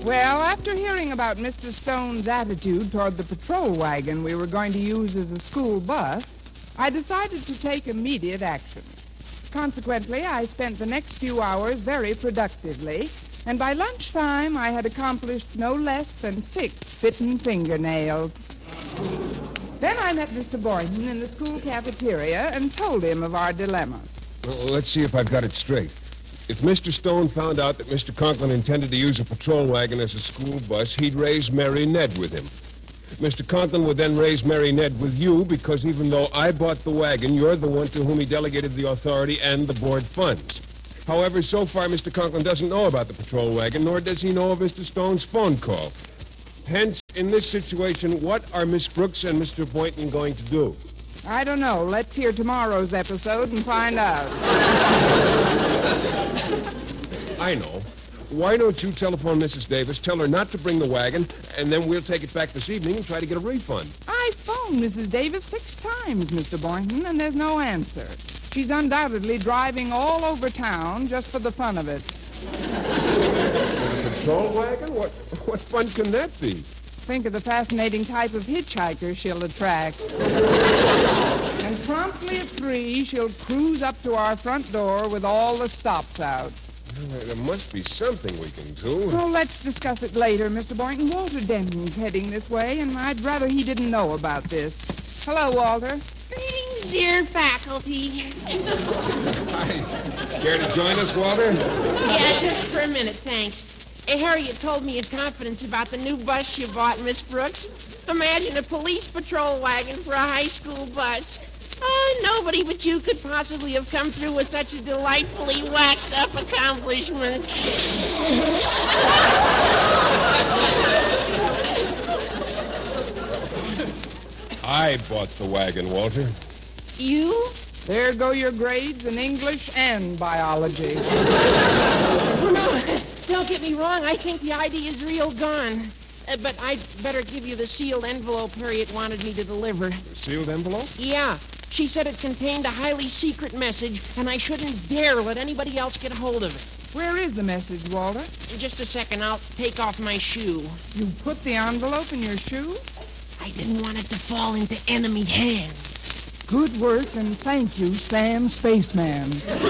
Well, after hearing about Mr. Stone's attitude toward the patrol wagon we were going to use as a school bus, I decided to take immediate action. Consequently, I spent the next few hours very productively, and by lunchtime I had accomplished no less than 6 bitten fingernails. Then I met Mr. Boynton in the school cafeteria and told him of our dilemma. Well, let's see if I've got it straight. If Mr. Stone found out that Mr. Conklin intended to use a patrol wagon as a school bus, he'd raise Mary Ned with him. Mr. Conklin would then raise Mary Ned with you because even though I bought the wagon, you're the one to whom he delegated the authority and the board funds. However, so far, Mr. Conklin doesn't know about the patrol wagon, nor does he know of Mr. Stone's phone call. Hence, in this situation, what are Miss Brooks and Mr. Boynton going to do? I don't know. Let's hear tomorrow's episode and find out. I know. Why don't you telephone Mrs. Davis, tell her not to bring the wagon, and then we'll take it back this evening and try to get a refund. I phoned Mrs. Davis 6 times, Mr. Boynton, and there's no answer. She's undoubtedly driving all over town just for the fun of it. A patrol wagon? What fun can that be? Think of the fascinating type of hitchhiker she'll attract. And promptly at 3, she'll cruise up to our front door with all the stops out. Well, there must be something we can do. Oh, let's discuss it later, Mr. Boynton. Walter Denton's heading this way, and I'd rather he didn't know about this. Hello, Walter. Greetings, dear faculty. Hi. Care to join us, Walter? Yeah, just for a minute, thanks. Harriet told me in confidence about the new bus you bought, Miss Brooks. Imagine a police patrol wagon for a high school bus. Oh, nobody but you could possibly have come through with such a delightfully waxed-up accomplishment. I bought the wagon, Walter. You? There go your grades in English and biology. Oh, no, don't get me wrong. I think the idea is real gone. But I'd better give you the sealed envelope Harriet wanted me to deliver. The sealed envelope? Yeah. She said it contained a highly secret message, and I shouldn't dare let anybody else get a hold of it. Where is the message, Walter? In just a second, I'll take off my shoe. You put the envelope in your shoe? I didn't want it to fall into enemy hands. Good work, and thank you, Sam Spaceman.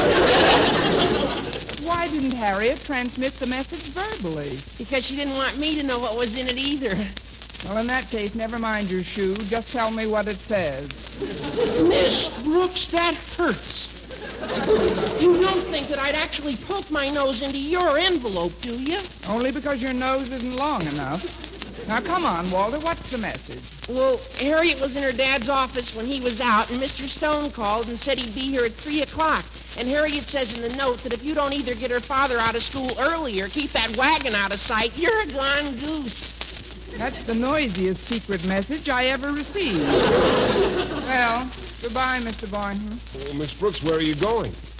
Why didn't Harriet transmit the message verbally? Because she didn't want me to know what was in it either. Well, in that case, never mind your shoe. Just tell me what it says. Miss Brooks, that hurts. You don't think that I'd actually poke my nose into your envelope, do you? Only because your nose isn't long enough. Now, come on, Walter. What's the message? Well, Harriet was in her dad's office when he was out, and Mr. Stone called and said he'd be here at 3 o'clock. And Harriet says in the note that if you don't either get her father out of school early or keep that wagon out of sight, you're a gone goose. That's the noisiest secret message I ever received. Well, goodbye, Mr. Boynton. Well, Miss Brooks, where are you going?